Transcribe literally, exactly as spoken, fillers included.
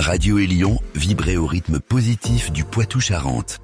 Radio Élion, vibrez au rythme positif du Poitou-Charentes.